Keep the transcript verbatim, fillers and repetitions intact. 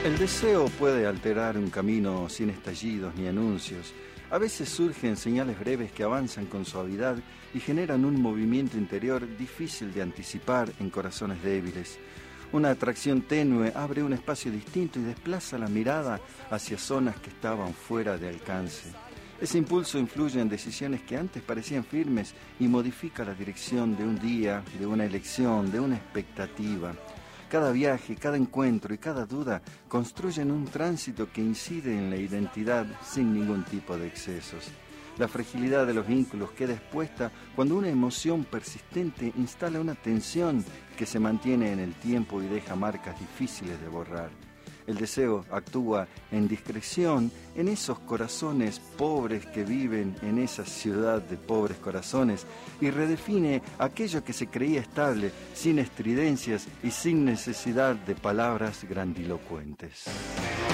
El deseo puede alterar un camino sin estallidos ni anuncios. A veces surgen señales breves que avanzan con suavidad y generan un movimiento interior difícil de anticipar en corazones débiles. Una atracción tenue abre un espacio distinto y desplaza la mirada hacia zonas que estaban fuera de alcance. Ese impulso influye en decisiones que antes parecían firmes y modifica la dirección de un día, de una elección, de una expectativa. Cada viaje, cada encuentro y cada duda construyen un tránsito que incide en la identidad sin ningún tipo de excesos. La fragilidad de los vínculos queda expuesta cuando una emoción persistente instala una tensión que se mantiene en el tiempo y deja marcas difíciles de borrar. El deseo actúa en discreción en esos corazones pobres que viven en esa ciudad de pobres corazones y redefine aquello que se creía estable, sin estridencias y sin necesidad de palabras grandilocuentes.